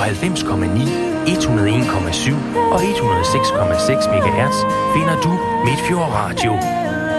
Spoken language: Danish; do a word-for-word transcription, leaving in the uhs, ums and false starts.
halvfems komma ni, et hundrede og en komma syv og et hundrede og seks komma seks megahertz finder du Midtfjord Radio.